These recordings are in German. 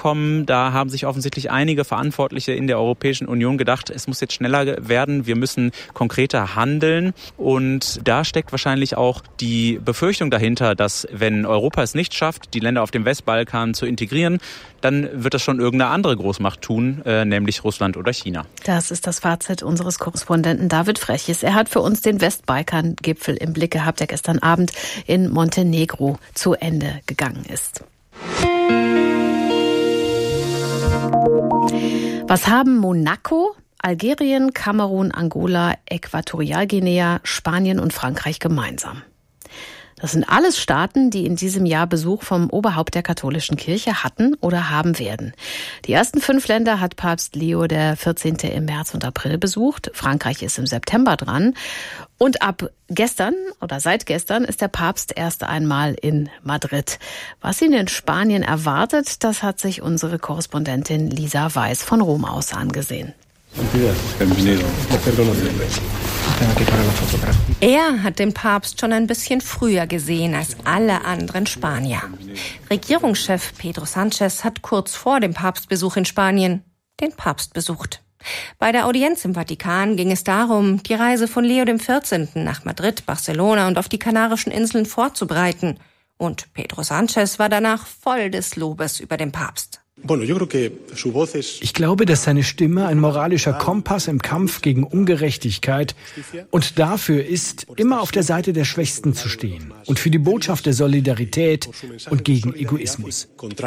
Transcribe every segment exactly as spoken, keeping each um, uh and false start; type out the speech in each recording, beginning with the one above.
bekommen. Da haben sich offensichtlich einige Verantwortliche in der Europäischen Union gedacht, es muss jetzt schneller werden, wir müssen konkreter handeln. Und da steckt wahrscheinlich auch die Befürchtung dahinter, dass wenn Europa es nicht schafft, die Länder auf dem Westbalkan zu integrieren, dann wird das schon irgendeine andere Großmacht tun, äh, nämlich Russland oder China. Das ist das Fazit unseres Korrespondenten David Frechis. Er hat für uns den Westbalkan-Gipfel im Blick gehabt, der gestern Abend in Montenegro zu Ende gegangen ist. Was haben Monaco, Algerien, Kamerun, Angola, Äquatorialguinea, Spanien und Frankreich gemeinsam? Das sind alles Staaten, die in diesem Jahr Besuch vom Oberhaupt der katholischen Kirche hatten oder haben werden. Die ersten fünf Länder hat Papst Leo der vierzehnte im März und April besucht. Frankreich ist im September dran. Und ab gestern oder seit gestern ist der Papst erst einmal in Madrid. Was ihn in Spanien erwartet, das hat sich unsere Korrespondentin Lisa Weiß von Rom aus angesehen. Er hat den Papst schon ein bisschen früher gesehen als alle anderen Spanier. Regierungschef Pedro Sánchez hat kurz vor dem Papstbesuch in Spanien den Papst besucht. Bei der Audienz im Vatikan ging es darum, die Reise von Leo der vierzehnte nach Madrid, Barcelona und auf die Kanarischen Inseln vorzubereiten. Und Pedro Sánchez war danach voll des Lobes über den Papst. Ich glaube, dass seine Stimme ein moralischer Kompass im Kampf gegen Ungerechtigkeit und dafür ist, immer auf der Seite der Schwächsten zu stehen und für die Botschaft der Solidarität und gegen Egoismus.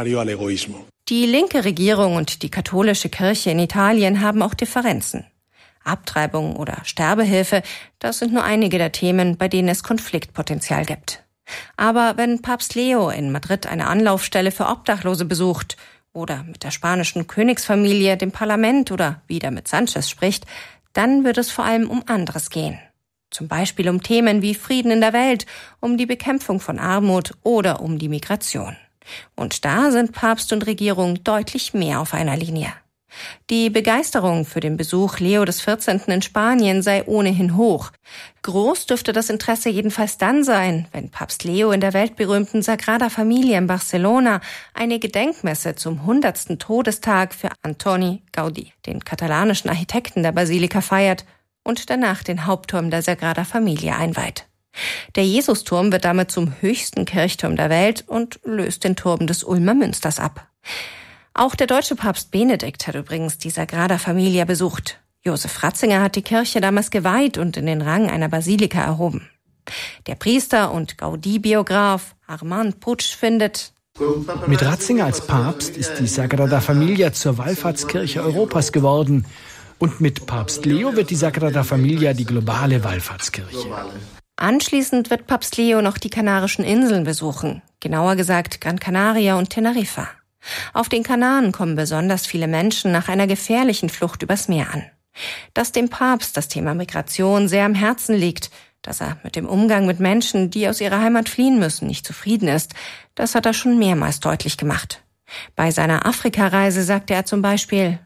Die linke Regierung und die katholische Kirche in Italien haben auch Differenzen. Abtreibung oder Sterbehilfe, das sind nur einige der Themen, bei denen es Konfliktpotenzial gibt. Aber wenn Papst Leo in Madrid eine Anlaufstelle für Obdachlose besucht oder mit der spanischen Königsfamilie, dem Parlament oder wieder mit Sánchez spricht, dann wird es vor allem um anderes gehen. Zum Beispiel um Themen wie Frieden in der Welt, um die Bekämpfung von Armut oder um die Migration. Und da sind Papst und Regierung deutlich mehr auf einer Linie. Die Begeisterung für den Besuch Leo des vierzehnten in Spanien sei ohnehin hoch. Groß dürfte das Interesse jedenfalls dann sein, wenn Papst Leo in der weltberühmten Sagrada Familia in Barcelona eine Gedenkmesse zum hundertsten Todestag für Antoni Gaudí, den katalanischen Architekten der Basilika, feiert und danach den Hauptturm der Sagrada Familia einweiht. Der Jesusturm wird damit zum höchsten Kirchturm der Welt und löst den Turm des Ulmer Münsters ab. Auch der deutsche Papst Benedikt hat übrigens die Sagrada Familia besucht. Josef Ratzinger hat die Kirche damals geweiht und in den Rang einer Basilika erhoben. Der Priester und Gaudí-Biograf Armand Puig findet: Mit Ratzinger als Papst ist die Sagrada Familia zur Wallfahrtskirche Europas geworden. Und mit Papst Leo wird die Sagrada Familia die globale Wallfahrtskirche. Anschließend wird Papst Leo noch die Kanarischen Inseln besuchen, genauer gesagt Gran Canaria und Teneriffa. Auf den Kanaren kommen besonders viele Menschen nach einer gefährlichen Flucht übers Meer an. Dass dem Papst das Thema Migration sehr am Herzen liegt, dass er mit dem Umgang mit Menschen, die aus ihrer Heimat fliehen müssen, nicht zufrieden ist, das hat er schon mehrmals deutlich gemacht. Bei seiner Afrikareise sagte er zum Beispiel: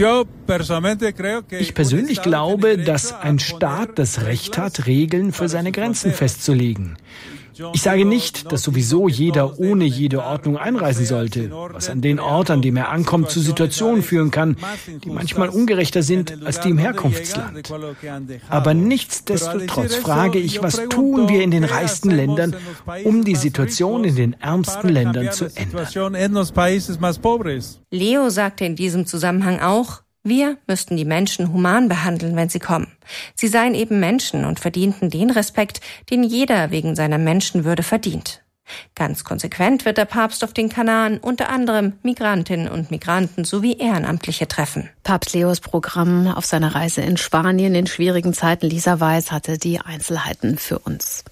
Ich persönlich glaube, dass ein Staat das Recht hat, Regeln für seine Grenzen festzulegen. Ich sage nicht, dass sowieso jeder ohne jede Ordnung einreisen sollte, was an den Ort, an dem er ankommt, zu Situationen führen kann, die manchmal ungerechter sind als die im Herkunftsland. Aber nichtsdestotrotz frage ich, was tun wir in den reichsten Ländern, um die Situation in den ärmsten Ländern zu ändern? Leo sagte in diesem Zusammenhang auch: Wir müssten die Menschen human behandeln, wenn sie kommen. Sie seien eben Menschen und verdienten den Respekt, den jeder wegen seiner Menschenwürde verdient. Ganz konsequent wird der Papst auf den Kanaren unter anderem Migrantinnen und Migranten sowie Ehrenamtliche treffen. Papst Leos Programm auf seiner Reise in Spanien in schwierigen Zeiten. Lisa Weiß hatte die Einzelheiten für uns.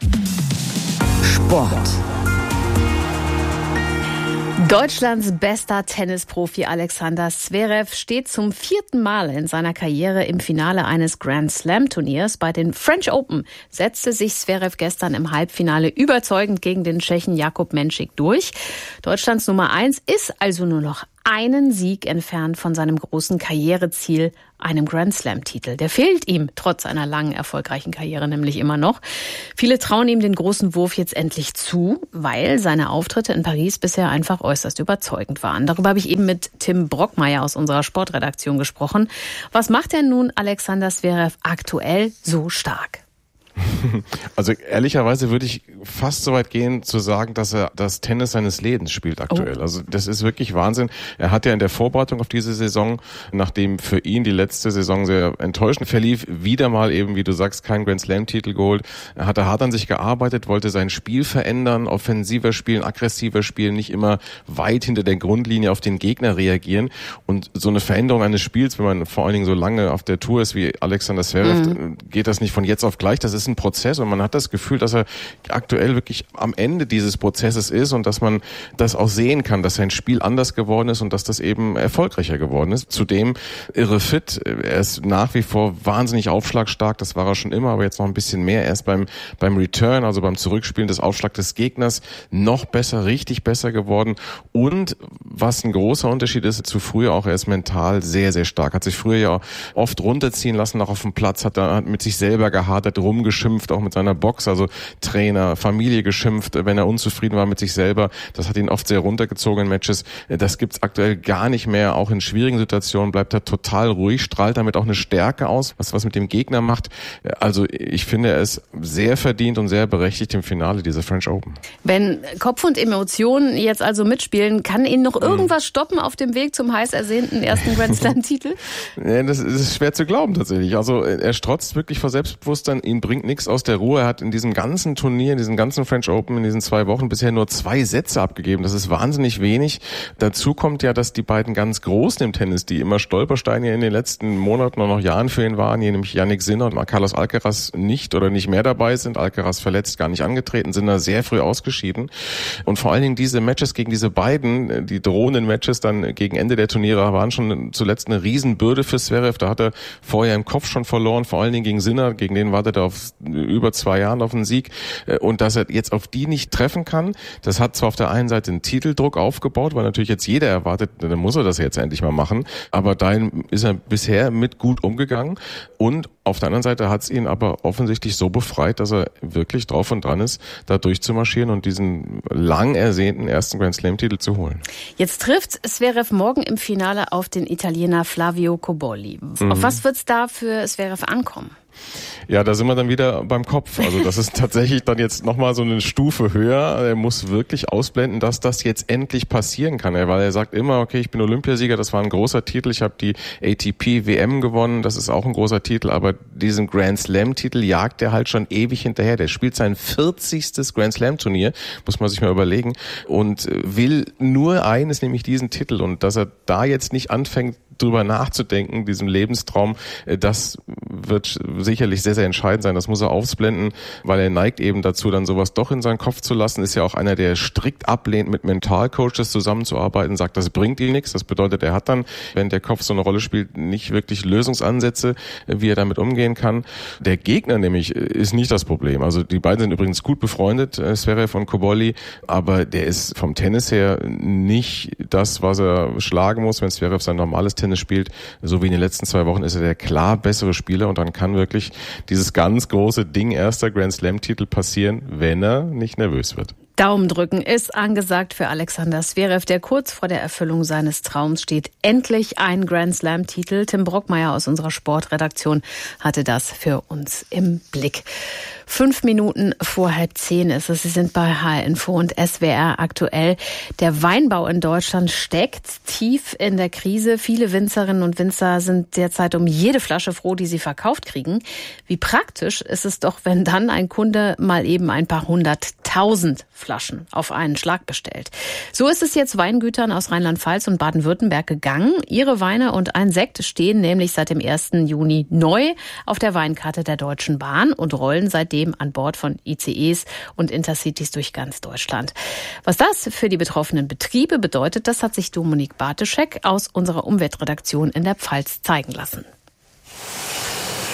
Sport. Deutschlands bester Tennisprofi Alexander Zverev steht zum vierten Mal in seiner Karriere im Finale eines Grand Slam Turniers. Bei den French Open setzte sich Zverev gestern im Halbfinale überzeugend gegen den Tschechen Jakub Menšík durch. Deutschlands Nummer eins ist also nur noch einen Sieg entfernt von seinem großen Karriereziel, einem Grand Slam-Titel. Der fehlt ihm trotz einer langen, erfolgreichen Karriere nämlich immer noch. Viele trauen ihm den großen Wurf jetzt endlich zu, weil seine Auftritte in Paris bisher einfach äußerst überzeugend waren. Darüber habe ich eben mit Tim Brockmeier aus unserer Sportredaktion gesprochen. Was macht denn nun Alexander Zverev aktuell so stark? Also ehrlicherweise würde ich fast so weit gehen zu sagen, dass er das Tennis seines Lebens spielt aktuell. Oh. Also das ist wirklich Wahnsinn. Er hat ja in der Vorbereitung auf diese Saison, nachdem für ihn die letzte Saison sehr enttäuschend verlief, wieder mal eben, wie du sagst, keinen Grand Slam-Titel geholt. Er hatte hart an sich gearbeitet, wollte sein Spiel verändern, offensiver spielen, aggressiver spielen, nicht immer weit hinter der Grundlinie auf den Gegner reagieren. Und so eine Veränderung eines Spiels, wenn man vor allen Dingen so lange auf der Tour ist wie Alexander Zverev, mhm. geht das nicht von jetzt auf gleich. Das ist ein Prozess und man hat das Gefühl, dass er aktuell wirklich am Ende dieses Prozesses ist und dass man das auch sehen kann, dass sein Spiel anders geworden ist und dass das eben erfolgreicher geworden ist. Zudem irre fit. Er ist nach wie vor wahnsinnig aufschlagstark. Das war er schon immer, aber jetzt noch ein bisschen mehr. Erst beim beim Return, also beim Zurückspielen des Aufschlags des Gegners, noch besser, richtig besser geworden. Und was ein großer Unterschied ist zu früher auch, er ist mental sehr, sehr stark. Hat sich früher ja oft runterziehen lassen, auch auf dem Platz, hat er mit sich selber gehadert, rumgeschimpft, auch mit seiner Box, also Trainer, Familie geschimpft, wenn er unzufrieden war mit sich selber. Das hat ihn oft sehr runtergezogen in Matches. Das gibt's aktuell gar nicht mehr. Auch in schwierigen Situationen bleibt er total ruhig, strahlt damit auch eine Stärke aus, was was mit dem Gegner macht. Also ich finde, er ist sehr verdient und sehr berechtigt im Finale dieser French Open. Wenn Kopf und Emotionen jetzt also mitspielen, kann ihn noch irgendwas hm. stoppen auf dem Weg zum heiß ersehnten ersten Grand Slam-Titel? Ja, das ist schwer zu glauben tatsächlich. Also er strotzt wirklich vor Selbstbewusstsein, ihn bringt nichts aus der Ruhe. Er hat in diesem ganzen Turnier, in diesem ganzen French Open, in diesen zwei Wochen bisher nur zwei Sätze abgegeben. Das ist wahnsinnig wenig. Dazu kommt ja, dass die beiden ganz Großen im Tennis, die immer Stolpersteine in den letzten Monaten und noch Jahren für ihn waren, hier nämlich Jannik Sinner und Carlos Alcaraz nicht oder nicht mehr dabei sind. Alcaraz verletzt, gar nicht angetreten, Sinner sehr früh ausgeschieden. Und vor allen Dingen diese Matches gegen diese beiden, die drohenden Matches dann gegen Ende der Turniere, waren schon zuletzt eine Riesenbürde für Zverev. Da hat er vorher im Kopf schon verloren, vor allen Dingen gegen Sinner, gegen den wartet er auf über zwei Jahren auf einen Sieg, und dass er jetzt auf die nicht treffen kann, das hat zwar auf der einen Seite einen Titeldruck aufgebaut, weil natürlich jetzt jeder erwartet, dann muss er das jetzt endlich mal machen, aber dahin ist er bisher mit gut umgegangen und auf der anderen Seite hat es ihn aber offensichtlich so befreit, dass er wirklich drauf und dran ist, da durchzumarschieren und diesen lang ersehnten ersten Grand Slam-Titel zu holen. Jetzt trifft Zverev morgen im Finale auf den Italiener Flavio Cobolli. Mhm. Auf was wird es da für Zverev ankommen? Ja, da sind wir dann wieder beim Kopf. Also das ist tatsächlich dann jetzt nochmal so eine Stufe höher. Er muss wirklich ausblenden, dass das jetzt endlich passieren kann. Weil er sagt immer, okay, ich bin Olympiasieger, das war ein großer Titel. Ich habe die A T P W M gewonnen, das ist auch ein großer Titel. Aber diesen Grand Slam-Titel jagt er halt schon ewig hinterher. Der spielt sein vierzigstes Grand Slam-Turnier, muss man sich mal überlegen. Und will nur eines, nämlich diesen Titel. Und dass er da jetzt nicht anfängt, drüber nachzudenken, diesem Lebenstraum, das wird sicherlich sehr, sehr entscheidend sein. Das muss er ausblenden, weil er neigt eben dazu, dann sowas doch in seinen Kopf zu lassen. Ist ja auch einer, der strikt ablehnt, mit Mentalcoaches zusammenzuarbeiten, sagt, das bringt ihm nichts. Das bedeutet, er hat dann, wenn der Kopf so eine Rolle spielt, nicht wirklich Lösungsansätze, wie er damit umgehen kann. Der Gegner nämlich ist nicht das Problem. Also die beiden sind übrigens gut befreundet, Zverev und Cobolli, aber der ist vom Tennis her nicht das, was er schlagen muss, wenn Zverev sein normales Tennis spielt, so wie in den letzten zwei Wochen ist er der klar bessere Spieler und dann kann wirklich dieses ganz große Ding, erster Grand Slam-Titel passieren, wenn er nicht nervös wird. Daumen drücken ist angesagt für Alexander Zverev, der kurz vor der Erfüllung seines Traums steht. Endlich ein Grand Slam-Titel. Tim Brockmeier aus unserer Sportredaktion hatte das für uns im Blick. Fünf Minuten vor halb zehn ist es. Sie sind bei H R Info und S W R aktuell. Der Weinbau in Deutschland steckt tief in der Krise. Viele Winzerinnen und Winzer sind derzeit um jede Flasche froh, die sie verkauft kriegen. Wie praktisch ist es doch, wenn dann ein Kunde mal eben ein paar hunderttausend Flaschen auf einen Schlag bestellt. So ist es jetzt Weingütern aus Rheinland-Pfalz und Baden-Württemberg gegangen. Ihre Weine und ein Sekt stehen nämlich seit dem ersten Juni neu auf der Weinkarte der Deutschen Bahn und rollen seitdem an Bord von I C Es und Intercities durch ganz Deutschland. Was das für die betroffenen Betriebe bedeutet, das hat sich Dominik Barteschek aus unserer Umweltredaktion in der Pfalz zeigen lassen.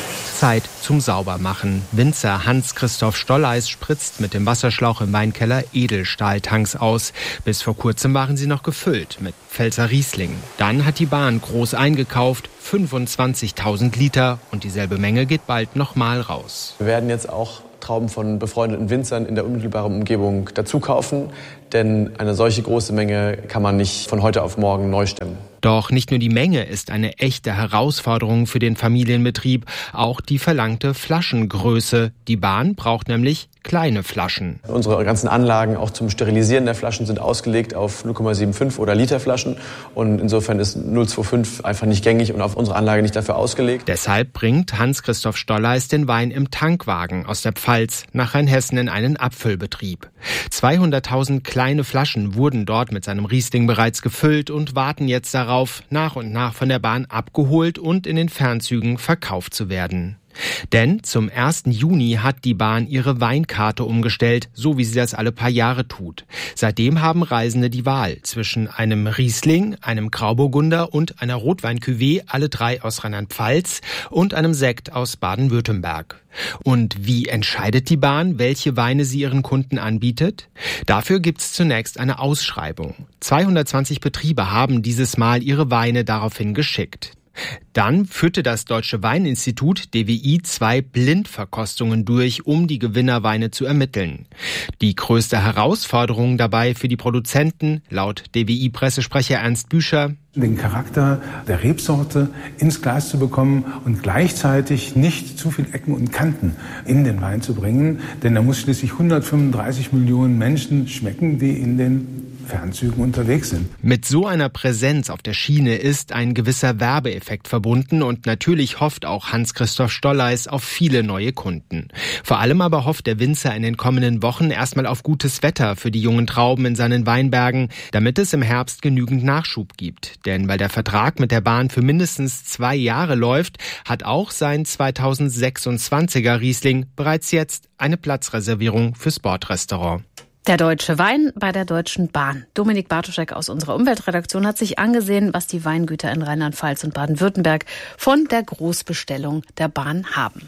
Zeit zum Saubermachen. Winzer Hans-Christoph Stolleis spritzt mit dem Wasserschlauch im Weinkeller Edelstahltanks aus. Bis vor kurzem waren sie noch gefüllt mit Pfälzer Riesling. Dann hat die Bahn groß eingekauft, fünfundzwanzigtausend Liter, und dieselbe Menge geht bald nochmal raus. Wir werden jetzt auch Trauben von befreundeten Winzern in der unmittelbaren Umgebung dazu kaufen, denn eine solche große Menge kann man nicht von heute auf morgen neu stemmen. Doch nicht nur die Menge ist eine echte Herausforderung für den Familienbetrieb, auch die verlangte Flaschengröße. Die Bahn braucht nämlich kleine Flaschen. Unsere ganzen Anlagen auch zum Sterilisieren der Flaschen sind ausgelegt auf null Komma fünfundsiebzig oder Liter Flaschen, und insofern ist null Komma fünfundzwanzig einfach nicht gängig und auf unsere Anlage nicht dafür ausgelegt. Deshalb bringt Hans-Christoph Stolleis den Wein im Tankwagen aus der Pfalz nach Rheinhessen in einen Abfüllbetrieb. zweihunderttausend kleine Flaschen wurden dort mit seinem Riesling bereits gefüllt und warten jetzt darauf, nach und nach von der Bahn abgeholt und in den Fernzügen verkauft zu werden. Denn zum ersten Juni hat die Bahn ihre Weinkarte umgestellt, so wie sie das alle paar Jahre tut. Seitdem haben Reisende die Wahl zwischen einem Riesling, einem Grauburgunder und einer Rotwein-Cuvée, alle drei aus Rheinland-Pfalz, und einem Sekt aus Baden-Württemberg. Und wie entscheidet die Bahn, welche Weine sie ihren Kunden anbietet? Dafür gibt's zunächst eine Ausschreibung. zweihundertzwanzig Betriebe haben dieses Mal ihre Weine daraufhin geschickt. Dann führte das Deutsche Weininstitut D W I zwei Blindverkostungen durch, um die Gewinnerweine zu ermitteln. Die größte Herausforderung dabei für die Produzenten, laut D W I-Pressesprecher Ernst Büscher: den Charakter der Rebsorte ins Glas zu bekommen und gleichzeitig nicht zu viel Ecken und Kanten in den Wein zu bringen. Denn da muss schließlich hundertfünfunddreißig Millionen Menschen schmecken, die in den Fernzügen unterwegs sind. Mit so einer Präsenz auf der Schiene ist ein gewisser Werbeeffekt verbunden, und natürlich hofft auch Hans-Christoph Stolleis auf viele neue Kunden. Vor allem aber hofft der Winzer in den kommenden Wochen erstmal auf gutes Wetter für die jungen Trauben in seinen Weinbergen, damit es im Herbst genügend Nachschub gibt. Denn weil der Vertrag mit der Bahn für mindestens zwei Jahre läuft, hat auch sein zweitausendsechsundzwanziger Riesling bereits jetzt eine Platzreservierung fürs Bordrestaurant. Der deutsche Wein bei der Deutschen Bahn. Dominik Bartoschek aus unserer Umweltredaktion hat sich angesehen, was die Weingüter in Rheinland-Pfalz und Baden-Württemberg von der Großbestellung der Bahn haben.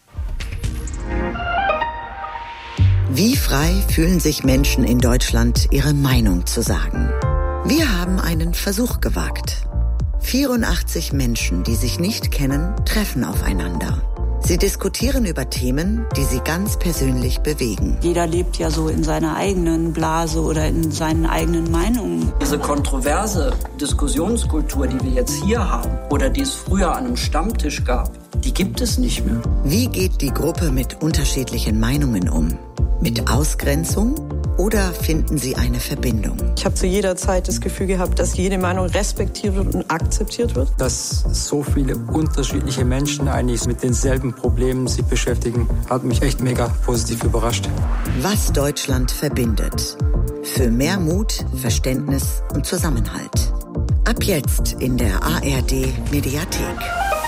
Wie frei fühlen sich Menschen in Deutschland, ihre Meinung zu sagen? Wir haben einen Versuch gewagt. vierundachtzig Menschen, die sich nicht kennen, treffen aufeinander. Sie diskutieren über Themen, die sie ganz persönlich bewegen. Jeder lebt ja so in seiner eigenen Blase oder in seinen eigenen Meinungen. Diese kontroverse Diskussionskultur, die wir jetzt hier haben oder die es früher an einem Stammtisch gab, die gibt es nicht mehr. Wie geht die Gruppe mit unterschiedlichen Meinungen um? Mit Ausgrenzung? Oder finden sie eine Verbindung? Ich habe zu jeder Zeit das Gefühl gehabt, dass jede Meinung respektiert wird und akzeptiert wird. Dass so viele unterschiedliche Menschen eigentlich mit denselben Problemen sich beschäftigen, hat mich echt mega positiv überrascht. Was Deutschland verbindet. Für mehr Mut, Verständnis und Zusammenhalt. Ab jetzt in der A R D Mediathek.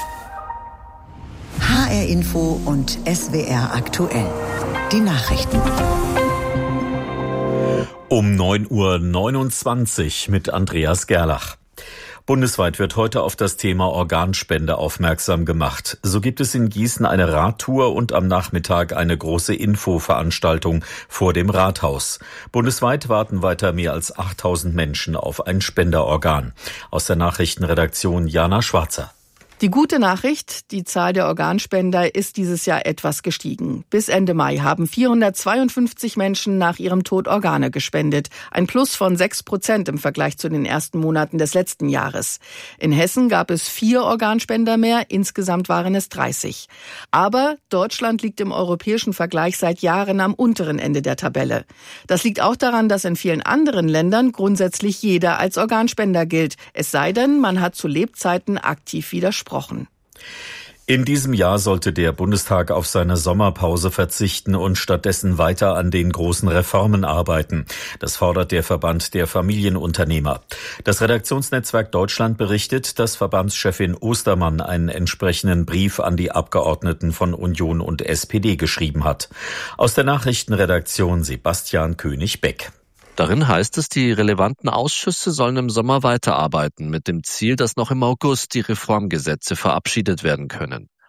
H R Info und S W R aktuell. Die Nachrichten. Um neun Uhr neunundzwanzig mit Andreas Gerlach. Bundesweit wird heute auf das Thema Organspende aufmerksam gemacht. So gibt es in Gießen eine Radtour und am Nachmittag eine große Infoveranstaltung vor dem Rathaus. Bundesweit warten weiter mehr als achttausend Menschen auf ein Spenderorgan. Aus der Nachrichtenredaktion Jana Schwarzer. Die gute Nachricht, die Zahl der Organspender ist dieses Jahr etwas gestiegen. Bis Ende Mai haben vierhundertzweiundfünfzig Menschen nach ihrem Tod Organe gespendet. Ein Plus von sechs Prozent im Vergleich zu den ersten Monaten des letzten Jahres. In Hessen gab es vier Organspender mehr, insgesamt waren es dreißig. Aber Deutschland liegt im europäischen Vergleich seit Jahren am unteren Ende der Tabelle. Das liegt auch daran, dass in vielen anderen Ländern grundsätzlich jeder als Organspender gilt. Es sei denn, man hat zu Lebzeiten aktiv widersprochen. In diesem Jahr sollte der Bundestag auf seine Sommerpause verzichten und stattdessen weiter an den großen Reformen arbeiten. Das fordert der Verband der Familienunternehmer. Das Redaktionsnetzwerk Deutschland berichtet, dass Verbandschefin Ostermann einen entsprechenden Brief an die Abgeordneten von Union und S P D geschrieben hat. Aus der Nachrichtenredaktion Sebastian König-Beck. Darin heißt es, die relevanten Ausschüsse sollen im Sommer weiterarbeiten, mit dem Ziel, dass noch im August die Reformgesetze verabschiedet werden können.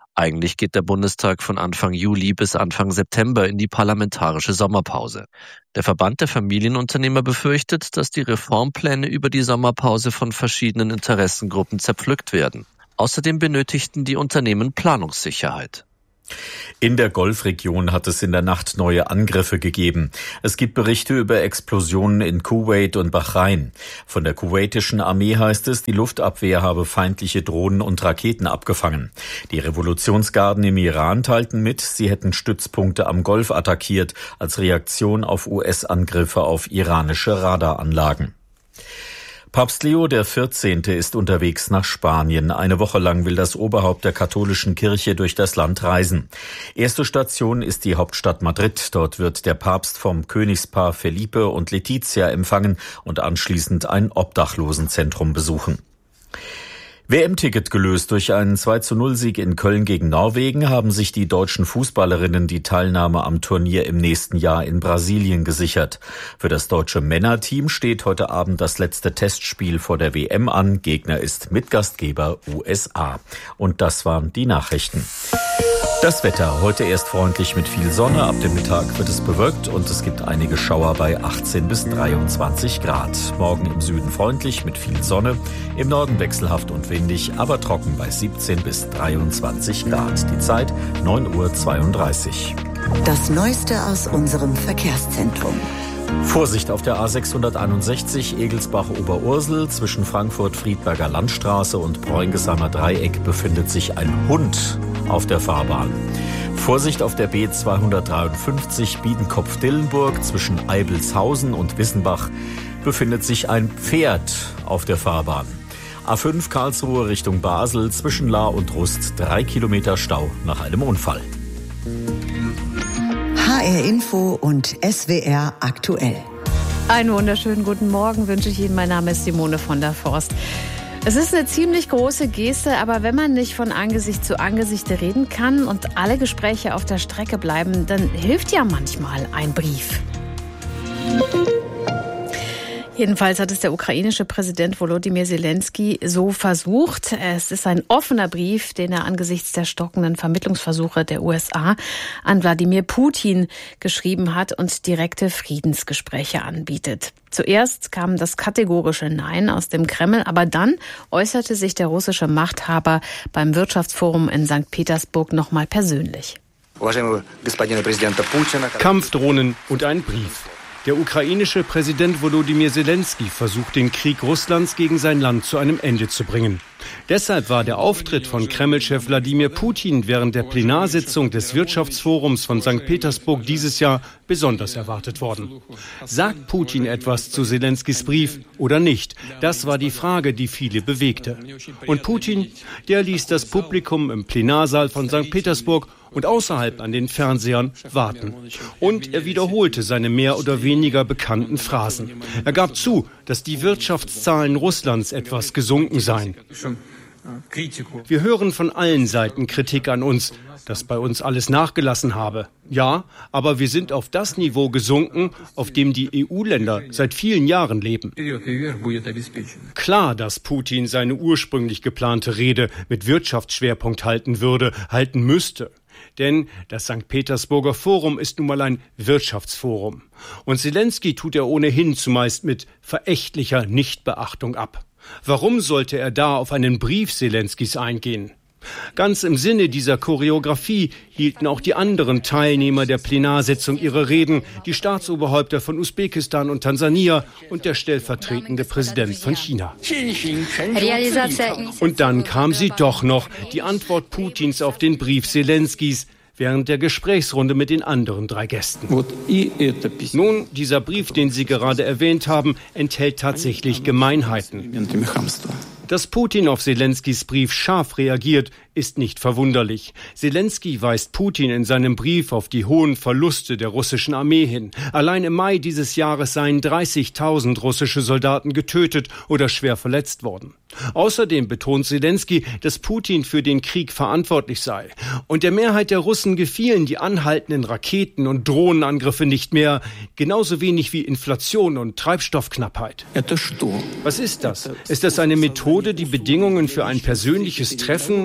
Eigentlich geht der Bundestag von Anfang Juli bis Anfang September in die parlamentarische Sommerpause. Der Verband der Familienunternehmer befürchtet, dass die Reformpläne über die Sommerpause von verschiedenen Interessengruppen zerpflückt werden. Außerdem benötigten die Unternehmen Planungssicherheit. In der Golfregion hat es in der Nacht neue Angriffe gegeben. Es gibt Berichte über Explosionen in Kuwait und Bahrain. Von der kuwaitischen Armee heißt es, die Luftabwehr habe feindliche Drohnen und Raketen abgefangen. Die Revolutionsgarden im Iran teilten mit, sie hätten Stützpunkte am Golf attackiert, als Reaktion auf U S-Angriffe auf iranische Radaranlagen. Papst Leo der vierzehnte ist unterwegs nach Spanien. Eine Woche lang will das Oberhaupt der katholischen Kirche durch das Land reisen. Erste Station ist die Hauptstadt Madrid. Dort wird der Papst vom Königspaar Felipe und Letizia empfangen und anschließend ein Obdachlosenzentrum besuchen. W M-Ticket gelöst. Durch einen zwei zu null Sieg in Köln gegen Norwegen haben sich die deutschen Fußballerinnen die Teilnahme am Turnier im nächsten Jahr in Brasilien gesichert. Für das deutsche Männerteam steht heute Abend das letzte Testspiel vor der W M an. Gegner ist Mitgastgeber U S A. Und das waren die Nachrichten. Das Wetter. Heute erst freundlich mit viel Sonne. Ab dem Mittag wird es bewölkt und es gibt einige Schauer bei achtzehn bis dreiundzwanzig Grad. Morgen im Süden freundlich mit viel Sonne. Im Norden wechselhaft und windig, aber trocken bei siebzehn bis dreiundzwanzig Grad. Die Zeit neun Uhr zweiunddreißig. Das Neueste aus unserem Verkehrszentrum. Vorsicht auf der A sechshunderteinundsechzig Egelsbach-Oberursel. Zwischen Frankfurt-Friedberger Landstraße und Bräungeseimer Dreieck befindet sich ein Hund auf der Fahrbahn. Vorsicht auf der B zweihundertdreiundfünfzig Biedenkopf-Dillenburg. Zwischen Eibelshausen und Wissenbach befindet sich ein Pferd auf der Fahrbahn. A fünf Karlsruhe Richtung Basel. Zwischen Lahr und Rust drei Kilometer Stau nach einem Unfall. H R Info und S W R aktuell. Einen wunderschönen guten Morgen wünsche ich Ihnen. Mein Name ist Simone von der Forst. Es ist eine ziemlich große Geste, aber wenn man nicht von Angesicht zu Angesicht reden kann und alle Gespräche auf der Strecke bleiben, dann hilft ja manchmal ein Brief. Jedenfalls hat es der ukrainische Präsident Volodymyr Zelensky so versucht. Es ist ein offener Brief, den er angesichts der stockenden Vermittlungsversuche der U S A an Wladimir Putin geschrieben hat und direkte Friedensgespräche anbietet. Zuerst kam das kategorische Nein aus dem Kreml, aber dann äußerte sich der russische Machthaber beim Wirtschaftsforum in Sankt Petersburg nochmal persönlich. Kampfdrohnen und ein Brief. Der ukrainische Präsident Volodymyr Zelensky versucht, den Krieg Russlands gegen sein Land zu einem Ende zu bringen. Deshalb war der Auftritt von Kreml-Chef Wladimir Putin während der Plenarsitzung des Wirtschaftsforums von Sankt Petersburg dieses Jahr besonders erwartet worden. Sagt Putin etwas zu Zelenskys Brief oder nicht? Das war die Frage, die viele bewegte. Und Putin, der ließ das Publikum im Plenarsaal von Sankt Petersburg und außerhalb an den Fernsehern warten. Und er wiederholte seine mehr oder weniger bekannten Phrasen. Er gab zu, dass die Wirtschaftszahlen Russlands etwas gesunken seien. Wir hören von allen Seiten Kritik an uns, dass bei uns alles nachgelassen habe. Ja, aber wir sind auf das Niveau gesunken, auf dem die E U-Länder seit vielen Jahren leben. Klar, dass Putin seine ursprünglich geplante Rede mit Wirtschaftsschwerpunkt halten würde, halten müsste. Denn das Sankt Petersburger Forum ist nun mal ein Wirtschaftsforum. Und Zelensky tut er ohnehin zumeist mit verächtlicher Nichtbeachtung ab. Warum sollte er da auf einen Brief Zelenskys eingehen? Ganz im Sinne dieser Choreografie hielten auch die anderen Teilnehmer der Plenarsitzung ihre Reden, die Staatsoberhäupter von Usbekistan und Tansania und der stellvertretende Präsident von China. Und dann kam sie doch noch, die Antwort Putins auf den Brief Zelenskys, während der Gesprächsrunde mit den anderen drei Gästen. Nun, dieser Brief, den Sie gerade erwähnt haben, enthält tatsächlich Gemeinheiten. Dass Putin auf Zelenskys Brief scharf reagiert, ist nicht verwunderlich. Zelensky weist Putin in seinem Brief auf die hohen Verluste der russischen Armee hin. Allein im Mai dieses Jahres seien dreißigtausend russische Soldaten getötet oder schwer verletzt worden. Außerdem betont Zelensky, dass Putin für den Krieg verantwortlich sei. Und der Mehrheit der Russen gefielen die anhaltenden Raketen- und Drohnenangriffe nicht mehr, genauso wenig wie Inflation und Treibstoffknappheit. Was ist das? Ist das eine Methode, die Bedingungen für ein persönliches Treffen und Verhandeln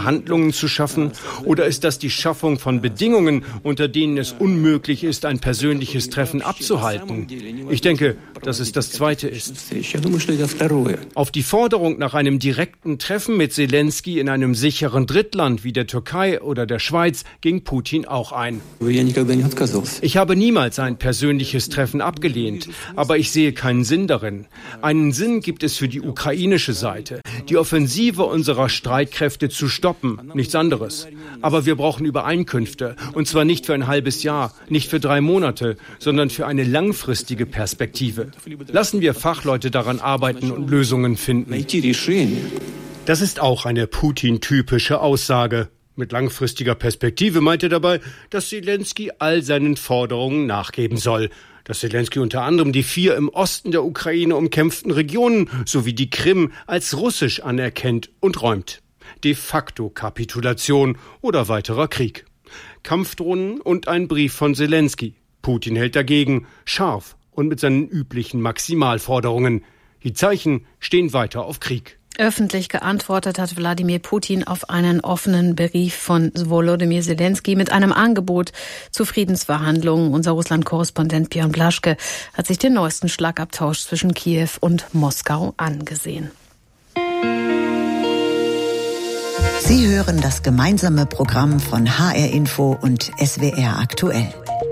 Verhandlungen zu schaffen? Oder ist das die Schaffung von Bedingungen, unter denen es unmöglich ist, ein persönliches Treffen abzuhalten? Ich denke, dass es das Zweite ist. Auf die Forderung nach einem direkten Treffen mit Selenskyj in einem sicheren Drittland wie der Türkei oder der Schweiz ging Putin auch ein. Ich habe niemals ein persönliches Treffen abgelehnt, aber ich sehe keinen Sinn darin. Einen Sinn gibt es für die ukrainische Seite, die Offensive unserer Streitkräfte zu stoppen, nichts anderes. Aber wir brauchen Übereinkünfte, und zwar nicht für ein halbes Jahr, nicht für drei Monate, sondern für eine langfristige Perspektive. Lassen wir Fachleute daran arbeiten und Lösungen finden. Das ist auch eine Putin-typische Aussage. Mit langfristiger Perspektive meint er dabei, dass Selenskyj all seinen Forderungen nachgeben soll. Dass Selenskyj unter anderem die vier im Osten der Ukraine umkämpften Regionen sowie die Krim als russisch anerkennt und räumt. De facto Kapitulation oder weiterer Krieg. Kampfdrohnen und ein Brief von Selenskyj. Putin hält dagegen, scharf und mit seinen üblichen Maximalforderungen. Die Zeichen stehen weiter auf Krieg. Öffentlich geantwortet hat Wladimir Putin auf einen offenen Brief von Volodymyr Selenskyj mit einem Angebot zu Friedensverhandlungen. Unser Russland-Korrespondent Björn Blaschke hat sich den neuesten Schlagabtausch zwischen Kiew und Moskau angesehen. Sie hören das gemeinsame Programm von H R Info und S W R aktuell.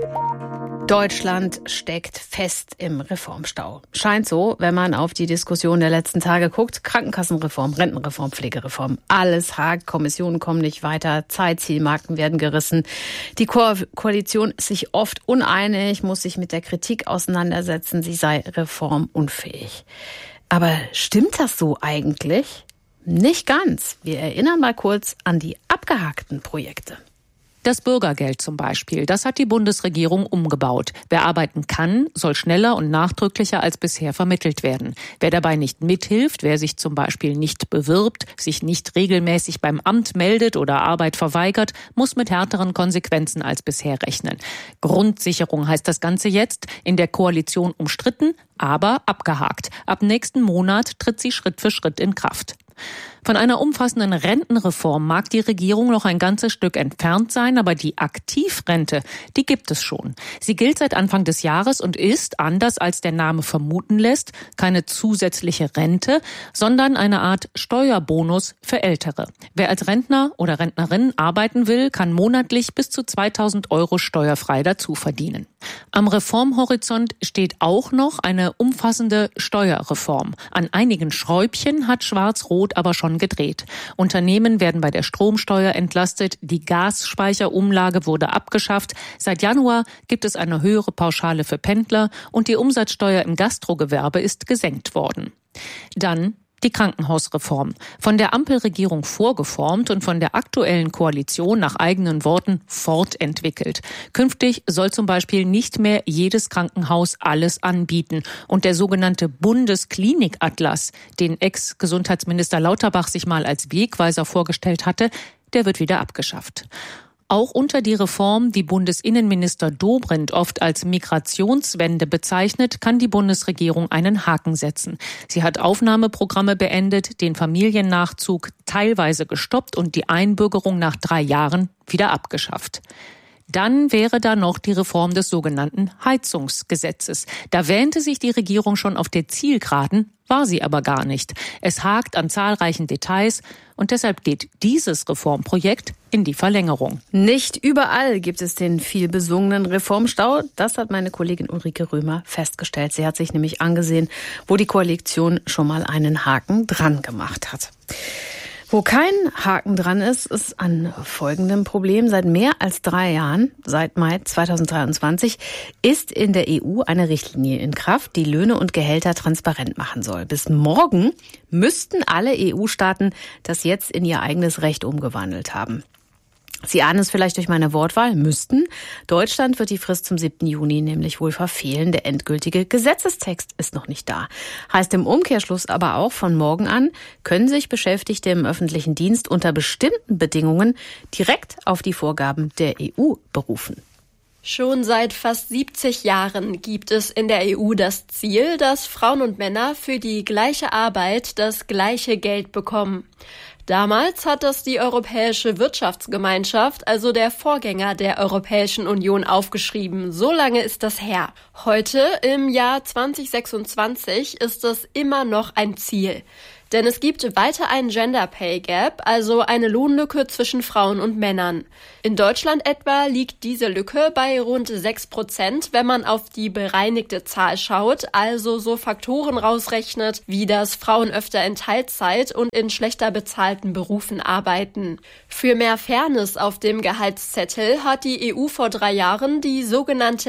Deutschland steckt fest im Reformstau. Scheint so, wenn man auf die Diskussion der letzten Tage guckt. Krankenkassenreform, Rentenreform, Pflegereform. Alles hakt, Kommissionen kommen nicht weiter, Zeitzielmarken werden gerissen. Die Ko- Koalition ist sich oft uneinig, muss sich mit der Kritik auseinandersetzen, sie sei reformunfähig. Aber stimmt das so eigentlich? Nicht ganz. Wir erinnern mal kurz an die abgehakten Projekte. Das Bürgergeld zum Beispiel, das hat die Bundesregierung umgebaut. Wer arbeiten kann, soll schneller und nachdrücklicher als bisher vermittelt werden. Wer dabei nicht mithilft, wer sich zum Beispiel nicht bewirbt, sich nicht regelmäßig beim Amt meldet oder Arbeit verweigert, muss mit härteren Konsequenzen als bisher rechnen. Grundsicherung heißt das Ganze jetzt, in der Koalition umstritten, aber abgehakt. Ab nächsten Monat tritt sie Schritt für Schritt in Kraft. Von einer umfassenden Rentenreform mag die Regierung noch ein ganzes Stück entfernt sein, aber die Aktivrente, die gibt es schon. Sie gilt seit Anfang des Jahres und ist, anders als der Name vermuten lässt, keine zusätzliche Rente, sondern eine Art Steuerbonus für Ältere. Wer als Rentner oder Rentnerin arbeiten will, kann monatlich bis zu zweitausend Euro steuerfrei dazu verdienen. Am Reformhorizont steht auch noch eine umfassende Steuerreform. An einigen Schräubchen hat Schwarz-Rot aber schon gedreht. Unternehmen werden bei der Stromsteuer entlastet, die Gasspeicherumlage wurde abgeschafft. Seit Januar gibt es eine höhere Pauschale für Pendler und die Umsatzsteuer im Gastrogewerbe ist gesenkt worden. Dann die Krankenhausreform. Von der Ampelregierung vorgeformt und von der aktuellen Koalition nach eigenen Worten fortentwickelt. Künftig soll zum Beispiel nicht mehr jedes Krankenhaus alles anbieten. Und der sogenannte Bundesklinikatlas, den Ex-Gesundheitsminister Lauterbach sich mal als Wegweiser vorgestellt hatte, der wird wieder abgeschafft. Auch unter die Reform, die Bundesinnenminister Dobrindt oft als Migrationswende bezeichnet, kann die Bundesregierung einen Haken setzen. Sie hat Aufnahmeprogramme beendet, den Familiennachzug teilweise gestoppt und die Einbürgerung nach drei Jahren wieder abgeschafft. Dann wäre da noch die Reform des sogenannten Heizungsgesetzes. Da wähnte sich die Regierung schon auf der Zielgeraden, war sie aber gar nicht. Es hakt an zahlreichen Details und deshalb geht dieses Reformprojekt in die Verlängerung. Nicht überall gibt es den viel besungenen Reformstau. Das hat meine Kollegin Ulrike Römer festgestellt. Sie hat sich nämlich angesehen, wo die Koalition schon mal einen Haken dran gemacht hat. Wo kein Haken dran ist, ist an folgendem Problem. Seit mehr als drei Jahren, seit Mai zweitausenddreiundzwanzig, ist in der E U eine Richtlinie in Kraft, die Löhne und Gehälter transparent machen soll. Bis morgen müssten alle E U-Staaten das jetzt in ihr eigenes Recht umgewandelt haben. Sie ahnen es vielleicht durch meine Wortwahl, müssten. Deutschland wird die Frist zum siebten Juni nämlich wohl verfehlen. Der endgültige Gesetzestext ist noch nicht da. Heißt im Umkehrschluss aber auch, von morgen an können sich Beschäftigte im öffentlichen Dienst unter bestimmten Bedingungen direkt auf die Vorgaben der E U berufen. Schon seit fast siebzig Jahren gibt es in der E U das Ziel, dass Frauen und Männer für die gleiche Arbeit das gleiche Geld bekommen. Damals hat das die Europäische Wirtschaftsgemeinschaft, also der Vorgänger der Europäischen Union, aufgeschrieben. So lange ist das her. Heute, im Jahr zwanzig sechsundzwanzig, ist das immer noch ein Ziel. Denn es gibt weiter einen Gender Pay Gap, also eine Lohnlücke zwischen Frauen und Männern. In Deutschland etwa liegt diese Lücke bei rund sechs Prozent, wenn man auf die bereinigte Zahl schaut, also so Faktoren rausrechnet, wie dass Frauen öfter in Teilzeit und in schlechter bezahlten Berufen arbeiten. Für mehr Fairness auf dem Gehaltszettel hat die E U vor drei Jahren die sogenannte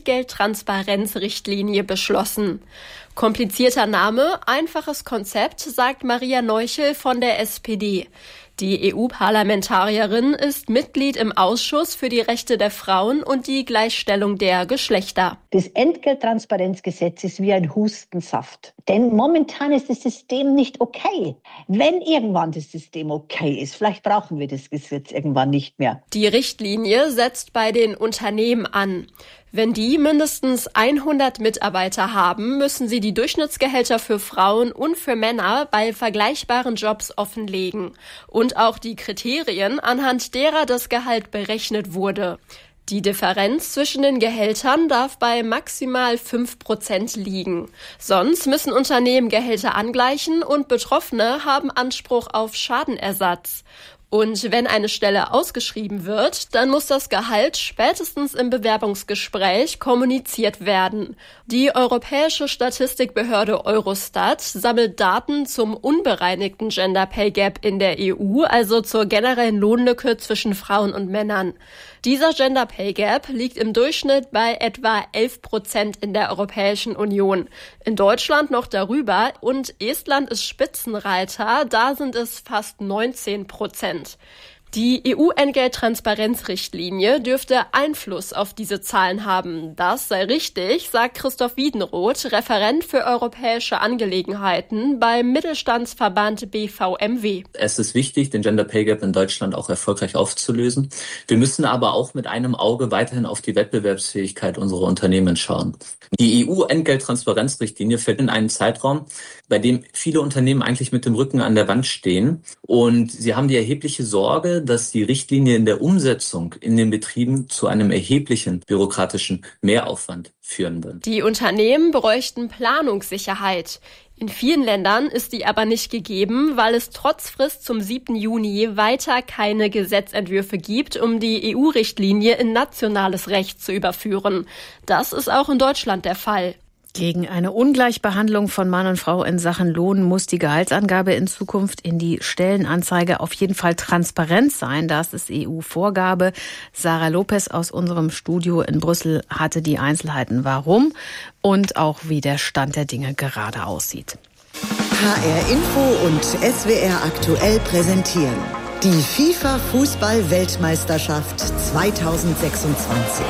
Entgelttransparenzrichtlinie beschlossen. Komplizierter Name, einfaches Konzept, sagt Maria Neuchel von der S P D. Die E U-Parlamentarierin ist Mitglied im Ausschuss für die Rechte der Frauen und die Gleichstellung der Geschlechter. Das Entgelttransparenzgesetz ist wie ein Hustensaft. Denn momentan ist das System nicht okay. Wenn irgendwann das System okay ist, vielleicht brauchen wir das Gesetz irgendwann nicht mehr. Die Richtlinie setzt bei den Unternehmen an. Wenn die mindestens hundert Mitarbeiter haben, müssen sie die Durchschnittsgehälter für Frauen und für Männer bei vergleichbaren Jobs offenlegen und auch die Kriterien, anhand derer das Gehalt berechnet wurde. Die Differenz zwischen den Gehältern darf bei maximal fünf Prozent liegen. Sonst müssen Unternehmen Gehälter angleichen und Betroffene haben Anspruch auf Schadenersatz. Und wenn eine Stelle ausgeschrieben wird, dann muss das Gehalt spätestens im Bewerbungsgespräch kommuniziert werden. Die Europäische Statistikbehörde Eurostat sammelt Daten zum unbereinigten Gender Pay Gap in der E U, also zur generellen Lohnlücke zwischen Frauen und Männern. Dieser Gender Pay Gap liegt im Durchschnitt bei etwa elf Prozent in der Europäischen Union. In Deutschland noch darüber und Estland ist Spitzenreiter, da sind es fast neunzehn Prozent. Die E U-Entgelttransparenzrichtlinie dürfte Einfluss auf diese Zahlen haben. Das sei richtig, sagt Christoph Wiedenroth, Referent für europäische Angelegenheiten beim Mittelstandsverband B V M W. Es ist wichtig, den Gender Pay Gap in Deutschland auch erfolgreich aufzulösen. Wir müssen aber auch mit einem Auge weiterhin auf die Wettbewerbsfähigkeit unserer Unternehmen schauen. Die E U-Entgelttransparenzrichtlinie fällt in einen Zeitraum, bei dem viele Unternehmen eigentlich mit dem Rücken an der Wand stehen. Und sie haben die erhebliche Sorge, dass die Richtlinie in der Umsetzung in den Betrieben zu einem erheblichen bürokratischen Mehraufwand führen wird. Die Unternehmen bräuchten Planungssicherheit. In vielen Ländern ist die aber nicht gegeben, weil es trotz Frist zum siebten Juni weiter keine Gesetzentwürfe gibt, um die E U-Richtlinie in nationales Recht zu überführen. Das ist auch in Deutschland der Fall. Gegen eine Ungleichbehandlung von Mann und Frau in Sachen Lohn muss die Gehaltsangabe in Zukunft in die Stellenanzeige auf jeden Fall transparent sein. Das ist E U-Vorgabe. Sarah Lopez aus unserem Studio in Brüssel hatte die Einzelheiten, warum und auch wie der Stand der Dinge gerade aussieht. H R Info und S W R aktuell präsentieren die FIFA-Fußball-Weltmeisterschaft zweitausendsechsundzwanzig.